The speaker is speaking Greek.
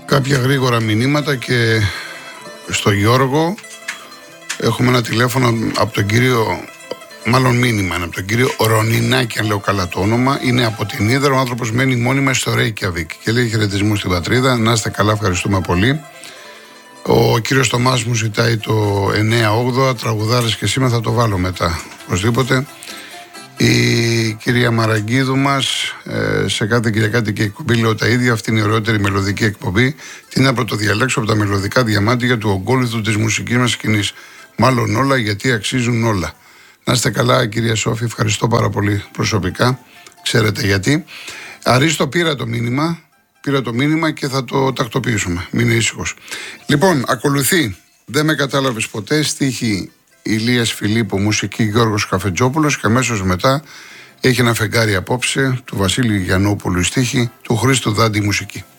Κάποια γρήγορα μηνύματα και στο Γιώργο έχουμε ένα τηλέφωνο από τον κύριο, μάλλον μήνυμα είναι από τον κύριο Ρονινάκη, αν λέω καλά το όνομα. Είναι από την Ύδρα, ο άνθρωπος μένει μόνιμα στο Ρέικιαβικ και λέει χαιρετισμού στην πατρίδα. Να είστε καλά, ευχαριστούμε πολύ. Ο κύριος Τομάς μου ζητάει το 980, τραγουδάρες και σήμερα, θα το βάλω μετά οπωσδήποτε. Η κυρία Μαραγκίδου μας σε κάθε κυριακάτικη εκπομπή λέω τα ίδια. Αυτή είναι η ωραιότερη μελωδική εκπομπή. Τι να πρωτοδιαλέξω από τα μελωδικά διαμάντια του ογκόλυθου της μουσικής μας σκηνής. Μάλλον όλα, γιατί αξίζουν όλα. Να είστε καλά, κυρία Σόφη, ευχαριστώ πάρα πολύ προσωπικά. Ξέρετε γιατί. Αρίστο, πήρα το μήνυμα και θα το τακτοποιήσουμε. Μείνε ήσυχος. Λοιπόν, ακολουθεί Δεν με κατάλαβες ποτέ, στίχη Ηλίας Φιλίππου, μουσική Γιώργος Καφετζόπουλος, και αμέσως μετά έχει ένα φεγγάρι απόψε του Βασίλη Γιαννόπουλου, στίχη του Χρήστου Δάντη, μουσική.